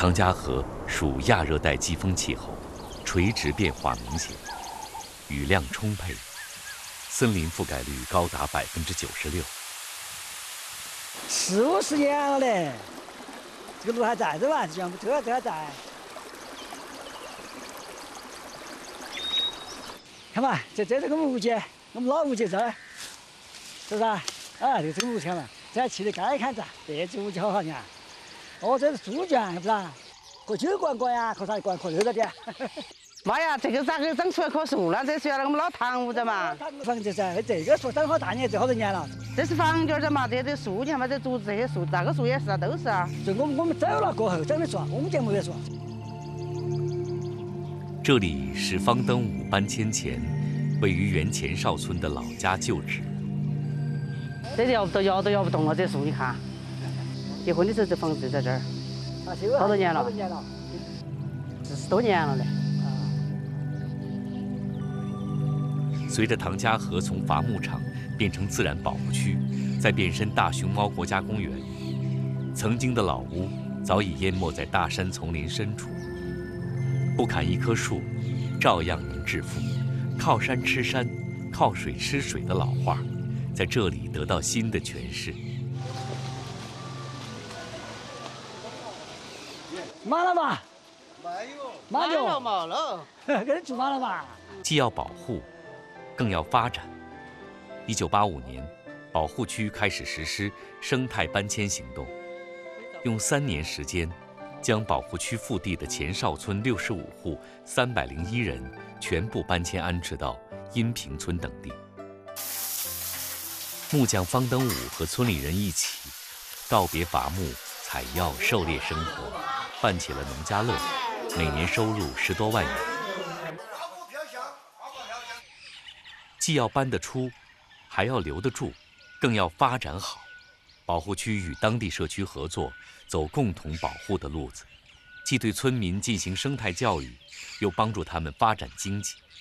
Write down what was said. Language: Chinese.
唐家河属亚热带季风气候，垂直变化明显，雨量充沛，森林覆盖率高达96%。 40-50年了嘞，这个路还在着吧？这还在。看嘛，这个木节，我们老木节这儿，是不是啊？啊，这个木钱嘛，这砌的该看着，这植物就好看。哦，这是猪圈，是不是？喝酒灌呀，喝啥灌？喝热点。 妈呀，这个咋个长出来棵树了？这是原来我们老堂屋的嘛。 房子噻，这个树长好大年，这好多年了。 这是房角的嘛，这树你看嘛，这竹子这些树，那个树也是啊，都是啊。 就我们走了过后长的树，我们节目也说。 这里是方登武搬迁前位于原前哨村的老家旧址。 这摇不动了，这树你看。结婚的时候这房子就在这儿，好多年了，40多年了嘞。 随着唐家河从伐木场变成自然保护区，再变身大熊猫国家公园，曾经的老屋早已淹没在大山丛林深处。不砍一棵树，照样能致富。靠山吃山，靠水吃水的老话，在这里得到新的诠释。 麻了吧？ 没有，没了。 给你做麻了吧？ 既要保护，更要发展。1985年，保护区开始实施生态搬迁行动，用3年时间，将保护区腹地的前哨村65户301人全部搬迁安置到阴平村等地。木匠方登武和村里人一起告别伐木、采药、狩猎生活，办起了农家乐，每年收入10多万元。既要搬得出，还要留得住，更要发展好。保护区与当地社区合作，走共同保护的路子，既对村民进行生态教育，又帮助他们发展经济。